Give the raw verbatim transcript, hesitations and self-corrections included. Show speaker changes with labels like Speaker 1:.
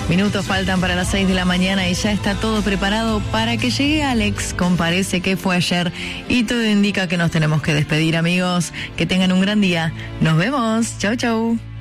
Speaker 1: Minutos faltan para las seis de la mañana y ya está todo preparado para que llegue Alex. Comparece que fue ayer y todo indica que nos tenemos que despedir, amigos. Que tengan un gran día. Nos vemos. Chau, chau.